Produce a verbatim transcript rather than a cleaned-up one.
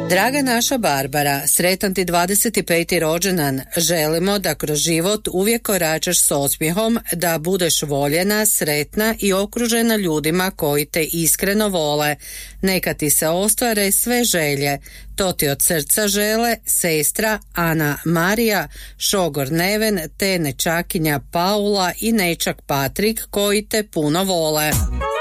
Draga naša Barbara, sretan ti dvadeset peti rođendan. Želimo da kroz život uvijek koračaš s osmijehom, da budeš voljena, sretna i okružena ljudima koji te iskreno vole. Neka ti se ostvare sve želje. To ti od srca žele sestra Ana Marija, šogor Neven, te nečakinja Paula i nečak Patrik koji te puno vole.